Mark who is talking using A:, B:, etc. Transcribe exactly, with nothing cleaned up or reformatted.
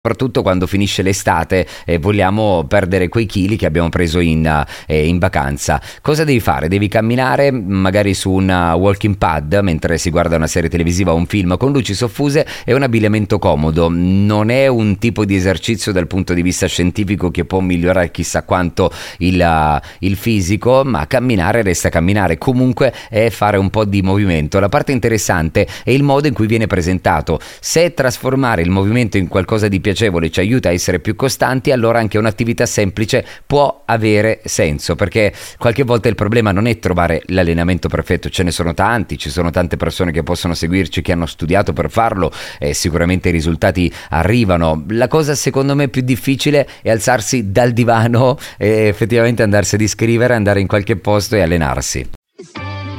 A: Soprattutto quando finisce l'estate e vogliamo perdere quei chili che abbiamo preso in, eh, in vacanza. Cosa devi fare? Devi camminare magari su un walking pad mentre si guarda una serie televisiva o un film con luci soffuse e un abbigliamento comodo. Non è un tipo di esercizio dal punto di vista scientifico che può migliorare chissà quanto il, il fisico, ma camminare resta camminare. Comunque è fare un po' di movimento. La parte interessante è il modo in cui viene presentato. Se trasformare il movimento in qualcosa di piacevole ci aiuta a essere più costanti, allora anche un'attività semplice può avere senso, perché qualche volta il problema non è trovare l'allenamento perfetto, ce ne sono tanti, ci sono tante persone che possono seguirci, che hanno studiato per farlo e sicuramente i risultati arrivano. La cosa secondo me più difficile è alzarsi dal divano e effettivamente andarsi ad iscrivere, andare in qualche posto e allenarsi.